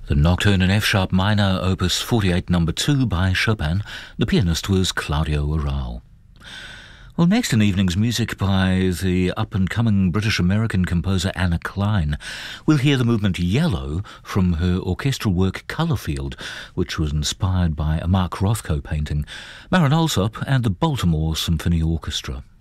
The Nocturne in F-sharp minor, opus 48 number 2 by Chopin. The pianist was Claudio Arrau. Well, next in evening's music by the up-and-coming British-American composer Anna Klein. We'll hear the movement Yellow from her orchestral work Colourfield, which was inspired by a Mark Rothko painting, Marin Alsop and the Baltimore Symphony Orchestra.